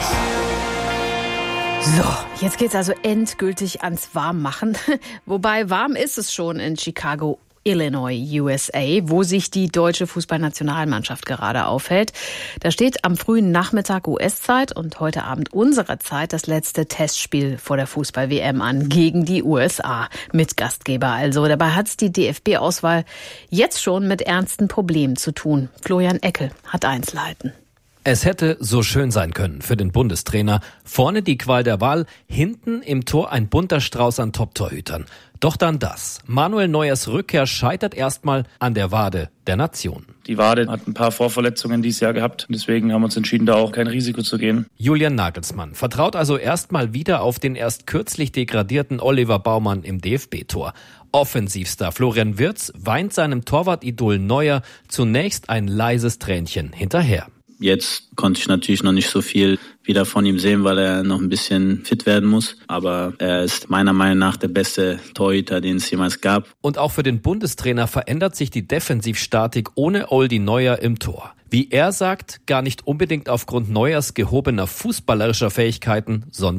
So, jetzt geht's also endgültig ans Warmmachen. Wobei warm ist es schon in Chicago, Illinois, U S A, wo sich die deutsche Fußballnationalmannschaft gerade aufhält. Da steht am frühen Nachmittag U S-Zeit und heute Abend unserer Zeit das letzte Testspiel vor der Fußball-W M an gegen die U S A mit Gastgeber. Also dabei hat's die D F B-Auswahl jetzt schon mit ernsten Problemen zu tun. Florian Eckel hat Einzelheiten. Es hätte so schön sein können für den Bundestrainer. Vorne die Qual der Wahl, hinten im Tor ein bunter Strauß an Top-Torhütern. Doch dann das. Manuel Neuers Rückkehr scheitert erstmal an der Wade der Nation. Die Wade hat ein paar Vorverletzungen dieses Jahr gehabt. Deswegen haben wir uns entschieden, da auch kein Risiko zu gehen. Julian Nagelsmann vertraut also erstmal wieder auf den erst kürzlich degradierten Oliver Baumann im D F B-Tor. Offensivstar Florian Wirtz weint seinem Torwart-Idol Neuer zunächst ein leises Tränchen hinterher. Jetzt konnte ich natürlich noch nicht so viel wieder von ihm sehen, weil er noch ein bisschen fit werden muss. Aber er ist meiner Meinung nach der beste Torhüter, den es jemals gab. Und auch für den Bundestrainer verändert sich die Defensivstatik ohne Oldi Neuer im Tor. Wie er sagt, gar nicht unbedingt aufgrund Neuers gehobener fußballerischer Fähigkeiten, sondern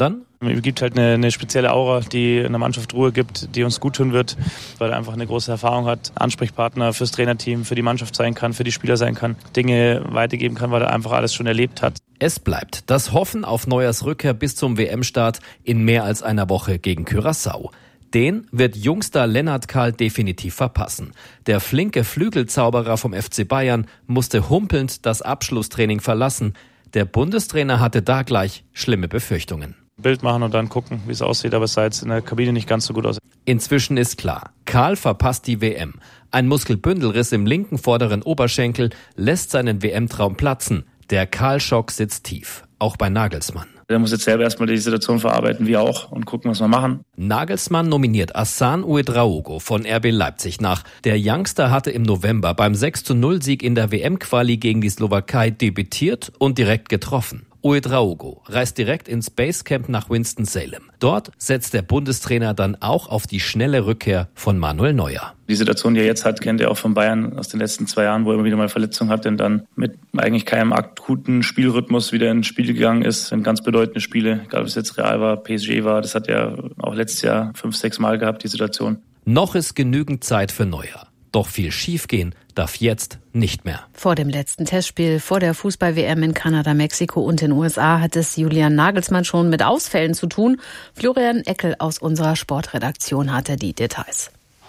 Es gibt halt eine, eine spezielle Aura, die in der Mannschaft Ruhe gibt, die uns gut tun wird, weil er einfach eine große Erfahrung hat, Ansprechpartner fürs Trainerteam, für die Mannschaft sein kann, für die Spieler sein kann, Dinge weitergeben kann, weil er einfach alles schon erlebt hat. Es bleibt das Hoffen auf Neuers Rückkehr bis zum W M-Start in mehr als einer Woche gegen Curaçao. Den wird Jungstar Lennart Kahl definitiv verpassen. Der flinke Flügelzauberer vom F C Bayern musste humpelnd das Abschlusstraining verlassen. Der Bundestrainer hatte da gleich schlimme Befürchtungen. Bild machen und dann gucken, wie es aussieht, aber es sah jetzt in der Kabine nicht ganz so gut aus. Inzwischen ist klar, Kahl verpasst die W M. Ein Muskelbündelriss im linken vorderen Oberschenkel lässt seinen W M-Traum platzen. Der Kahl-Schock sitzt tief, auch bei Nagelsmann. Der muss jetzt selber erstmal die Situation verarbeiten, wir auch, und gucken, was wir machen. Nagelsmann nominiert Hassan Ouedraogo von R B Leipzig nach. Der Youngster hatte im November beim sechs zu null Sieg in der W M-Quali gegen die Slowakei debütiert und direkt getroffen. Ouedraogo reist direkt ins Basecamp nach Winston-Salem. Dort setzt der Bundestrainer dann auch auf die schnelle Rückkehr von Manuel Neuer. Die Situation, die er jetzt hat, kennt er auch von Bayern aus den letzten zwei Jahren, wo er immer wieder mal Verletzungen hatte und dann mit eigentlich keinem akuten Spielrhythmus wieder ins Spiel gegangen ist. In ganz bedeutende Spiele, egal ob es jetzt Real war, P S G war, das hat er auch letztes Jahr fünf, sechs Mal gehabt, die Situation. Noch ist genügend Zeit für Neuer. Doch viel schiefgehen darf jetzt nicht mehr. Vor dem letzten Testspiel vor der Fußball-W M in Kanada, Mexiko und den U S A hat es Julian Nagelsmann schon mit Ausfällen zu tun. Florian Eckel aus unserer Sportredaktion hatte die Details.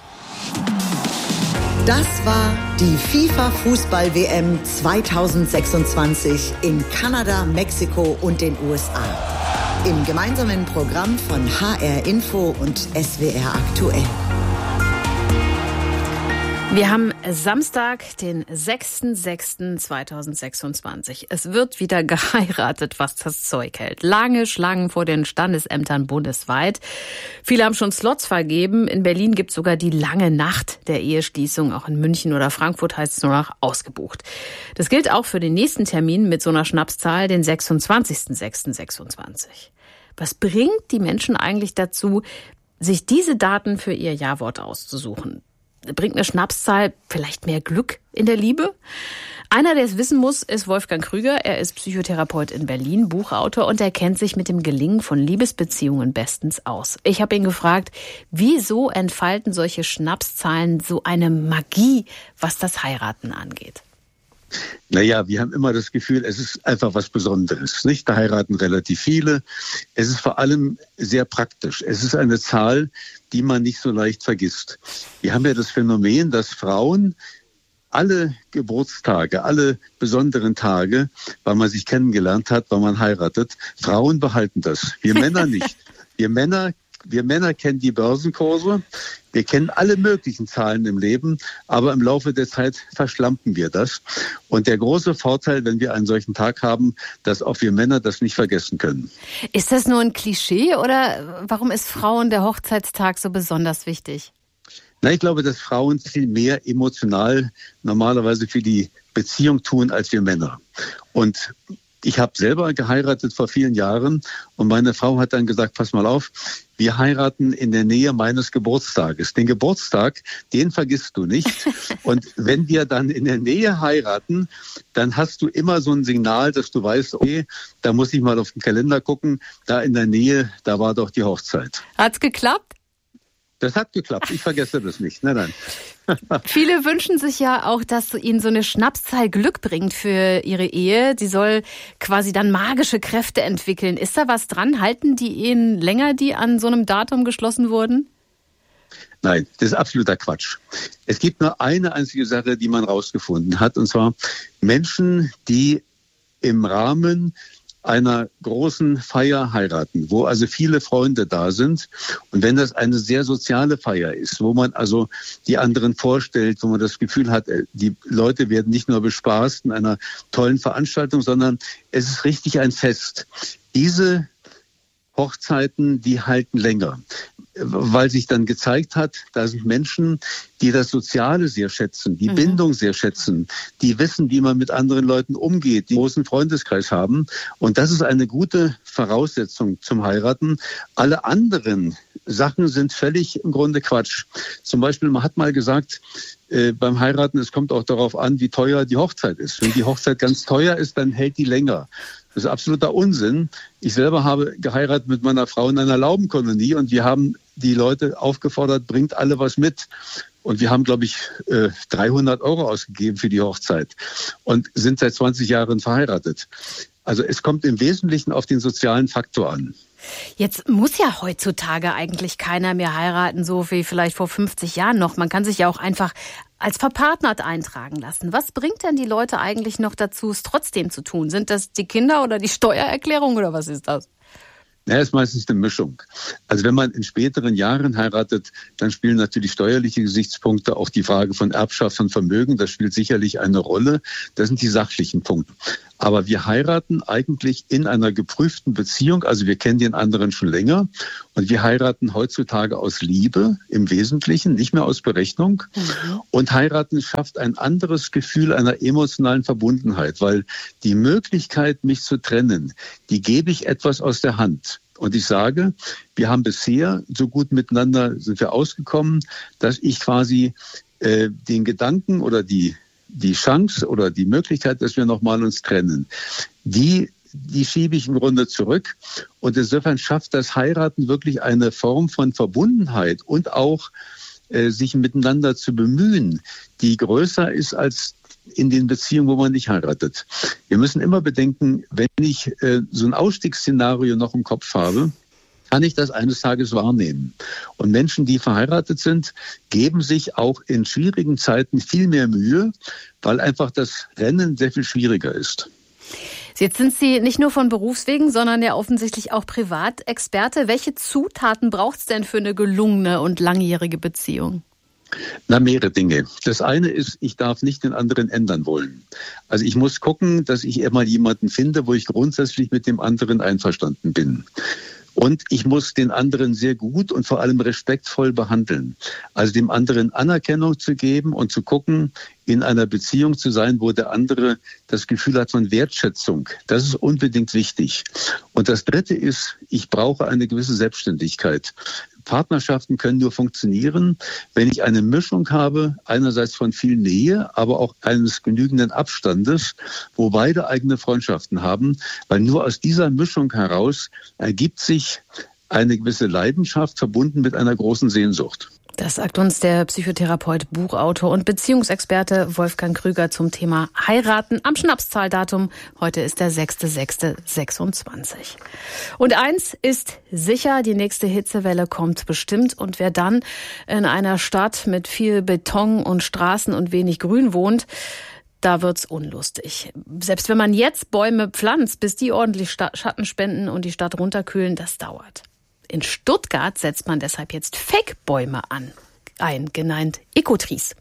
Das war die FIFA-Fußball-W M zweitausendsechsundzwanzig in Kanada, Mexiko und den U S A. Im gemeinsamen Programm von H R Info und S W R Aktuell. Wir haben Samstag, den sechsten sechsten zweitausendsechsundzwanzig. Es wird wieder geheiratet, was das Zeug hält. Lange Schlangen vor den Standesämtern bundesweit. Viele haben schon Slots vergeben. In Berlin gibt es sogar die lange Nacht der Eheschließung. Auch in München oder Frankfurt heißt es nur noch ausgebucht. Das gilt auch für den nächsten Termin mit so einer Schnapszahl, den sechsundzwanzigsten sechsten sechsundzwanzig. Was bringt die Menschen eigentlich dazu, sich diese Daten für ihr Jawort auszusuchen? Bringt eine Schnapszahl vielleicht mehr Glück in der Liebe? Einer, der es wissen muss, ist Wolfgang Krüger. Er ist Psychotherapeut in Berlin, Buchautor und er kennt sich mit dem Gelingen von Liebesbeziehungen bestens aus. Ich habe ihn gefragt, wieso entfalten solche Schnapszahlen so eine Magie, was das Heiraten angeht? Naja, wir haben immer das Gefühl, es ist einfach was Besonderes, nicht? Da heiraten relativ viele. Es ist vor allem sehr praktisch. Es ist eine Zahl, die man nicht so leicht vergisst. Wir haben ja das Phänomen, dass Frauen alle Geburtstage, alle besonderen Tage, weil man sich kennengelernt hat, weil man heiratet, Frauen behalten das. Wir Männer nicht. Wir Männer Wir Männer kennen die Börsenkurse, wir kennen alle möglichen Zahlen im Leben, aber im Laufe der Zeit verschlampen wir das. Und der große Vorteil, wenn wir einen solchen Tag haben, dass auch wir Männer das nicht vergessen können. Ist das nur ein Klischee oder warum ist Frauen der Hochzeitstag so besonders wichtig? Na, ich glaube, dass Frauen viel mehr emotional normalerweise für die Beziehung tun als wir Männer. Und ich habe selber geheiratet vor vielen Jahren und meine Frau hat dann gesagt, pass mal auf, wir heiraten in der Nähe meines Geburtstages. Den Geburtstag, den vergisst du nicht. Und wenn wir dann in der Nähe heiraten, dann hast du immer so ein Signal, dass du weißt, okay, da muss ich mal auf den Kalender gucken, da in der Nähe, da war doch die Hochzeit. Hat's geklappt? Das hat geklappt, ich vergesse das nicht. Nein, nein. Viele wünschen sich ja auch, dass ihnen so eine Schnapszahl Glück bringt für ihre Ehe. Sie soll quasi dann magische Kräfte entwickeln. Ist da was dran? Halten die Ehen länger, die an so einem Datum geschlossen wurden? Nein, das ist absoluter Quatsch. Es gibt nur eine einzige Sache, die man rausgefunden hat, und zwar Menschen, die im Rahmen einer großen Feier heiraten, wo also viele Freunde da sind. Und wenn das eine sehr soziale Feier ist, wo man also die anderen vorstellt, wo man das Gefühl hat, die Leute werden nicht nur bespaßt in einer tollen Veranstaltung, sondern es ist richtig ein Fest. Diese Hochzeiten, die halten länger, weil sich dann gezeigt hat, da sind Menschen, die das Soziale sehr schätzen, die mhm. Bindung sehr schätzen, die wissen, wie man mit anderen Leuten umgeht, die einen großen Freundeskreis haben. Und das ist eine gute Voraussetzung zum Heiraten. Alle anderen Sachen sind völlig im Grunde Quatsch. Zum Beispiel, man hat mal gesagt, äh, beim Heiraten, es kommt auch darauf an, wie teuer die Hochzeit ist. Wenn die Hochzeit ganz teuer ist, dann hält die länger. Das ist absoluter Unsinn. Ich selber habe geheiratet mit meiner Frau in einer Laubenkolonie und wir haben die Leute aufgefordert, bringt alle was mit. Und wir haben, glaube ich, dreihundert Euro ausgegeben für die Hochzeit und sind seit zwanzig Jahren verheiratet. Also es kommt im Wesentlichen auf den sozialen Faktor an. Jetzt muss ja heutzutage eigentlich keiner mehr heiraten, so wie vielleicht vor fünfzig Jahren noch. Man kann sich ja auch einfach als verpartnert eintragen lassen. Was bringt denn die Leute eigentlich noch dazu, es trotzdem zu tun? Sind das die Kinder oder die Steuererklärung oder was ist das? Ja, ist meistens eine Mischung. Also wenn man in späteren Jahren heiratet, dann spielen natürlich steuerliche Gesichtspunkte, auch die Frage von Erbschaft von Vermögen, das spielt sicherlich eine Rolle. Das sind die sachlichen Punkte. Aber wir heiraten eigentlich in einer geprüften Beziehung, also wir kennen den anderen schon länger und wir heiraten heutzutage aus Liebe im Wesentlichen, nicht mehr aus Berechnung. Mhm. Und heiraten schafft ein anderes Gefühl einer emotionalen Verbundenheit, weil die Möglichkeit, mich zu trennen, die gebe ich etwas aus der Hand. Und ich sage, wir haben bisher so gut miteinander sind wir ausgekommen, dass ich quasi äh, den Gedanken oder die die Chance oder die Möglichkeit, dass wir nochmal uns trennen, die, die schiebe ich im Grunde zurück. Und insofern schafft das Heiraten wirklich eine Form von Verbundenheit und auch äh, sich miteinander zu bemühen, die größer ist als in den Beziehungen, wo man nicht heiratet. Wir müssen immer bedenken, wenn ich äh, so ein Ausstiegsszenario noch im Kopf habe, kann ich das eines Tages wahrnehmen. Und Menschen, die verheiratet sind, geben sich auch in schwierigen Zeiten viel mehr Mühe, weil einfach das Rennen sehr viel schwieriger ist. Jetzt sind Sie nicht nur von Berufswegen, sondern ja offensichtlich auch Privatexperte. Welche Zutaten braucht es denn für eine gelungene und langjährige Beziehung? Na, mehrere Dinge. Das eine ist, ich darf nicht den anderen ändern wollen. Also ich muss gucken, dass ich immer jemanden finde, wo ich grundsätzlich mit dem anderen einverstanden bin. Und ich muss den anderen sehr gut und vor allem respektvoll behandeln. Also dem anderen Anerkennung zu geben und zu gucken, in einer Beziehung zu sein, wo der andere das Gefühl hat von Wertschätzung. Das ist unbedingt wichtig. Und das Dritte ist, ich brauche eine gewisse Selbstständigkeit. Partnerschaften können nur funktionieren, wenn ich eine Mischung habe, einerseits von viel Nähe, aber auch eines genügenden Abstandes, wo beide eigene Freundschaften haben, weil nur aus dieser Mischung heraus ergibt sich eine gewisse Leidenschaft, verbunden mit einer großen Sehnsucht. Das sagt uns der Psychotherapeut, Buchautor und Beziehungsexperte Wolfgang Krüger zum Thema Heiraten am Schnapszahldatum. Heute ist der sechster sechster sechsundzwanzig. Und eins ist sicher, die nächste Hitzewelle kommt bestimmt. Und wer dann in einer Stadt mit viel Beton und Straßen und wenig Grün wohnt, da wird's unlustig. Selbst wenn man jetzt Bäume pflanzt, bis die ordentlich Schatten spenden und die Stadt runterkühlen, das dauert. In Stuttgart setzt man deshalb jetzt Fake-Bäume an, ein, genannt Ecotrees.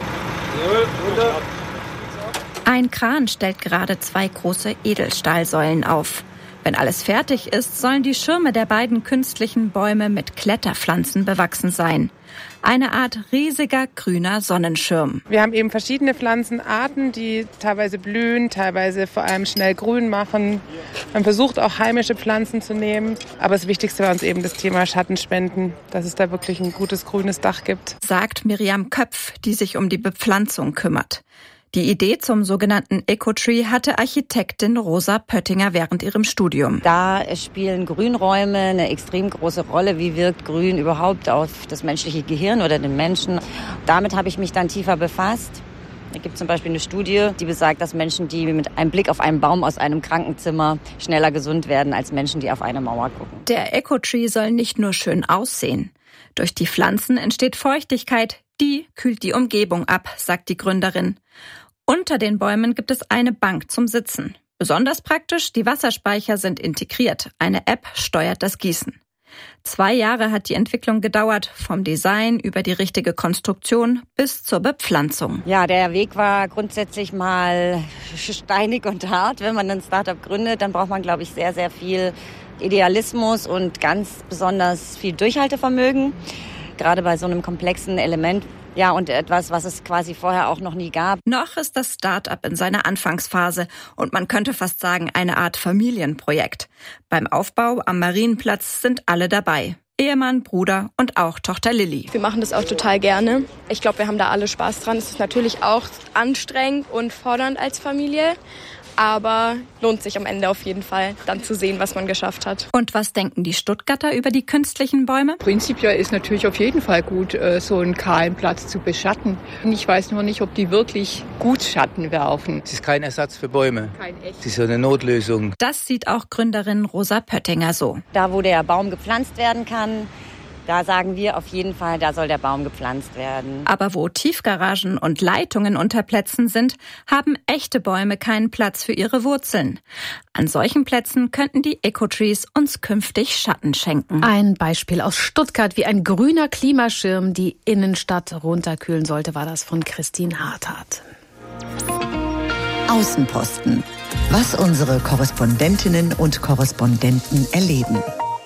Ein Kran stellt gerade zwei große Edelstahlsäulen auf. Wenn alles fertig ist, sollen die Schirme der beiden künstlichen Bäume mit Kletterpflanzen bewachsen sein. Eine Art riesiger grüner Sonnenschirm. Wir haben eben verschiedene Pflanzenarten, die teilweise blühen, teilweise vor allem schnell grün machen. Man versucht auch heimische Pflanzen zu nehmen. Aber das Wichtigste war uns eben das Thema Schattenspenden, dass es da wirklich ein gutes grünes Dach gibt. Sagt Miriam Köpf, die sich um die Bepflanzung kümmert. Die Idee zum sogenannten Ecotree hatte Architektin Rosa Pöttinger während ihrem Studium. Da spielen Grünräume eine extrem große Rolle. Wie wirkt Grün überhaupt auf das menschliche Gehirn oder den Menschen? Damit habe ich mich dann tiefer befasst. Es gibt zum Beispiel eine Studie, die besagt, dass Menschen, die mit einem Blick auf einen Baum aus einem Krankenzimmer schneller gesund werden, als Menschen, die auf eine Mauer gucken. Der Ecotree soll nicht nur schön aussehen. Durch die Pflanzen entsteht Feuchtigkeit, die kühlt die Umgebung ab, sagt die Gründerin. Unter den Bäumen gibt es eine Bank zum Sitzen. Besonders praktisch, die Wasserspeicher sind integriert. Eine App steuert das Gießen. Zwei Jahre hat die Entwicklung gedauert, vom Design über die richtige Konstruktion bis zur Bepflanzung. Ja, der Weg war grundsätzlich mal steinig und hart. Wenn man ein Startup gründet, dann braucht man, glaube ich, sehr, sehr viel Idealismus und ganz besonders viel Durchhaltevermögen. Gerade bei so einem komplexen Element. Ja, und etwas, was es quasi vorher auch noch nie gab. Noch ist das Start-up in seiner Anfangsphase und man könnte fast sagen, eine Art Familienprojekt. Beim Aufbau am Marienplatz sind alle dabei. Ehemann, Bruder und auch Tochter Lilly. Wir machen das auch total gerne. Ich glaube, wir haben da alle Spaß dran. Es ist natürlich auch anstrengend und fordernd als Familie. Aber lohnt sich am Ende auf jeden Fall, dann zu sehen, was man geschafft hat. Und was denken die Stuttgarter über die künstlichen Bäume? Prinzipiell ist natürlich auf jeden Fall gut, so einen kahlen Platz zu beschatten. Ich weiß nur nicht, ob die wirklich gut Schatten werfen. Es ist kein Ersatz für Bäume. Kein echt. Es ist so eine Notlösung. Das sieht auch Gründerin Rosa Pöttinger so. Da, wo der Baum gepflanzt werden kann, da sagen wir auf jeden Fall, da soll der Baum gepflanzt werden. Aber wo Tiefgaragen und Leitungen unter Plätzen sind, haben echte Bäume keinen Platz für ihre Wurzeln. An solchen Plätzen könnten die Ecotrees uns künftig Schatten schenken. Ein Beispiel aus Stuttgart, wie ein grüner Klimaschirm die Innenstadt runterkühlen sollte, war das von Christine Harthardt. Außenposten. Was unsere Korrespondentinnen und Korrespondenten erleben.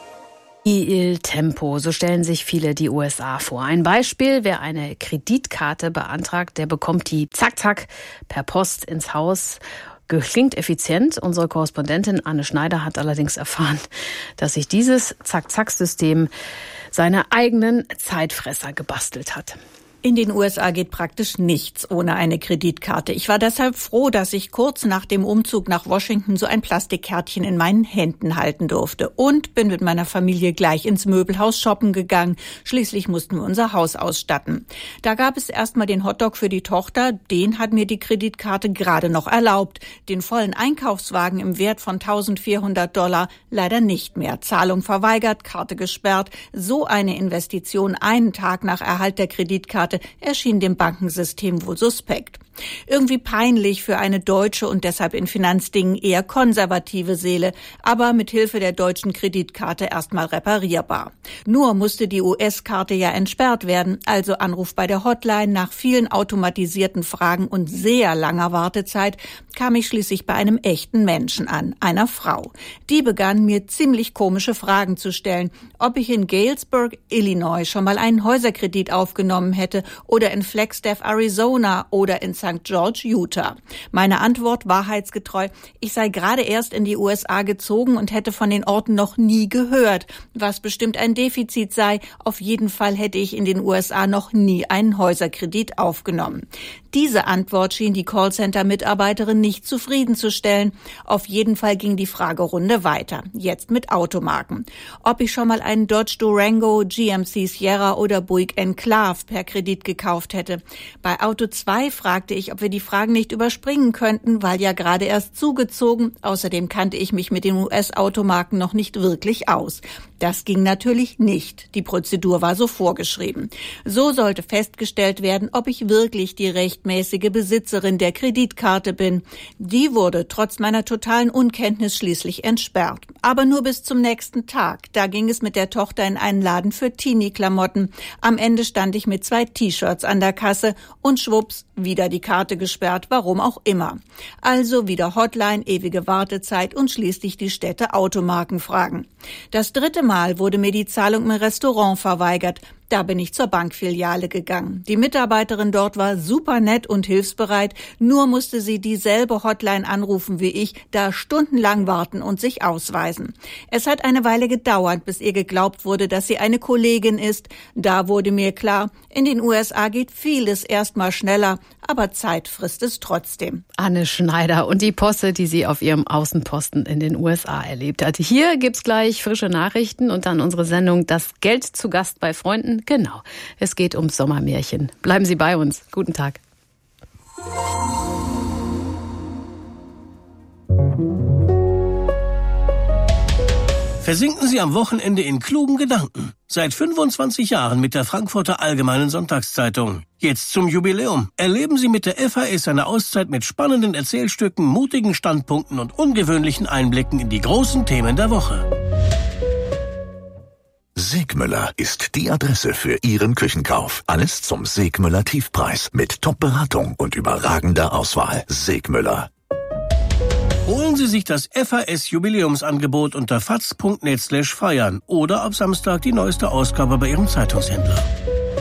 Il Tempo, so stellen sich viele die U S A vor. Ein Beispiel, wer eine Kreditkarte beantragt, der bekommt die zack, zack per Post ins Haus. Klingt effizient. Unsere Korrespondentin Anne Schneider hat allerdings erfahren, dass sich dieses Zack-Zack-System seine eigenen Zeitfresser gebastelt hat. In den U S A geht praktisch nichts ohne eine Kreditkarte. Ich war deshalb froh, dass ich kurz nach dem Umzug nach Washington so ein Plastikkärtchen in meinen Händen halten durfte und bin mit meiner Familie gleich ins Möbelhaus shoppen gegangen. Schließlich mussten wir unser Haus ausstatten. Da gab es erstmal den Hotdog für die Tochter. Den hat mir die Kreditkarte gerade noch erlaubt. Den vollen Einkaufswagen im Wert von eintausendvierhundert Dollar leider nicht mehr. Zahlung verweigert, Karte gesperrt. So eine Investition einen Tag nach Erhalt der Kreditkarte erschien dem Bankensystem wohl suspekt. Irgendwie peinlich für eine deutsche und deshalb in Finanzdingen eher konservative Seele, aber mit Hilfe der deutschen Kreditkarte erstmal reparierbar. Nur musste die U S-Karte ja entsperrt werden, also Anruf bei der Hotline. Nach vielen automatisierten Fragen und sehr langer Wartezeit kam ich schließlich bei einem echten Menschen an, einer Frau. Die begann mir ziemlich komische Fragen zu stellen, ob ich in Galesburg, Illinois schon mal einen Häuserkredit aufgenommen hätte oder in Flagstaff, Arizona oder in Sankt George, Utah. Meine Antwort wahrheitsgetreu: Ich sei gerade erst in die U S A gezogen und hätte von den Orten noch nie gehört, was bestimmt ein Defizit sei. Auf jeden Fall hätte ich in den U S A noch nie einen Häuserkredit aufgenommen. Diese Antwort schien die Callcenter-Mitarbeiterin nicht zufriedenzustellen. Auf jeden Fall ging die Fragerunde weiter, jetzt mit Automarken. Ob ich schon mal einen Dodge Durango, G M C Sierra oder Buick Enclave per Kredit gekauft hätte. Bei Auto zwei fragte ich, ob wir die Fragen nicht überspringen könnten, weil ja gerade erst zugezogen. Außerdem kannte ich mich mit den U S-Automarken noch nicht wirklich aus. Das ging natürlich nicht. Die Prozedur war so vorgeschrieben. So sollte festgestellt werden, ob ich wirklich die rechtmäßige Besitzerin der Kreditkarte bin. Die wurde trotz meiner totalen Unkenntnis schließlich entsperrt. Aber nur bis zum nächsten Tag. Da ging es mit der Tochter in einen Laden für Teenie-Klamotten. Am Ende stand ich mit zwei T-Shirts an der Kasse und schwupps, wieder die Karte gesperrt, warum auch immer. Also wieder Hotline, ewige Wartezeit und schließlich die Städte Automarken fragen. Das dritte Mal wurde mir die Zahlung im Restaurant verweigert. Da bin ich zur Bankfiliale gegangen. Die Mitarbeiterin dort war super nett und hilfsbereit, nur musste sie dieselbe Hotline anrufen wie ich, da stundenlang warten und sich ausweisen. Es hat eine Weile gedauert, bis ihr geglaubt wurde, dass sie eine Kollegin ist. Da wurde mir klar, in den U S A geht vieles erstmal schneller, aber Zeit frisst es trotzdem. Anne Schneider und die Posse, die sie auf ihrem Außenposten in den U S A erlebt hat. Hier gibt's gleich frische Nachrichten und dann unsere Sendung Das Geld zu Gast bei Freunden. Genau, es geht ums Sommermärchen. Bleiben Sie bei uns. Guten Tag. Versinken Sie am Wochenende in klugen Gedanken. Seit fünfundzwanzig Jahren mit der Frankfurter Allgemeinen Sonntagszeitung. Jetzt zum Jubiläum. Erleben Sie mit der F A S eine Auszeit mit spannenden Erzählstücken, mutigen Standpunkten und ungewöhnlichen Einblicken in die großen Themen der Woche. Segmüller ist die Adresse für Ihren Küchenkauf. Alles zum Segmüller Tiefpreis mit Top-Beratung und überragender Auswahl. Segmüller. Holen Sie sich das F A S-Jubiläumsangebot unter faz punkt net slash feiern oder ab Samstag die neueste Ausgabe bei Ihrem Zeitungshändler.